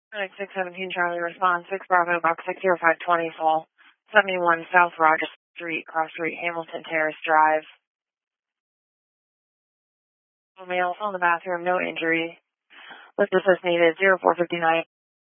617 Charlie response, 6 Bravo, box 60520, full, 71 South Rogers Street, Cross Street, Hamilton Terrace Drive. Male, on the bathroom, no injury. Lift assist needed, 0459.